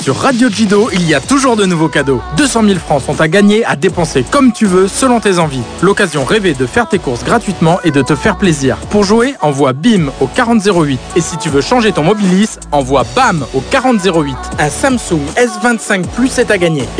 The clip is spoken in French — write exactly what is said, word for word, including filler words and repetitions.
Sur Radio Jido, il y a toujours de nouveaux cadeaux. deux cent mille francs sont à gagner, à dépenser comme tu veux, selon tes envies. L'occasion rêvée de faire tes courses gratuitement et de te faire plaisir. Pour jouer, envoie BIM au quarante zéro huit. Et si tu veux changer ton Mobilis, envoie BAM au quarante zéro huit. Un Samsung S vingt-cinq Plus est à gagner.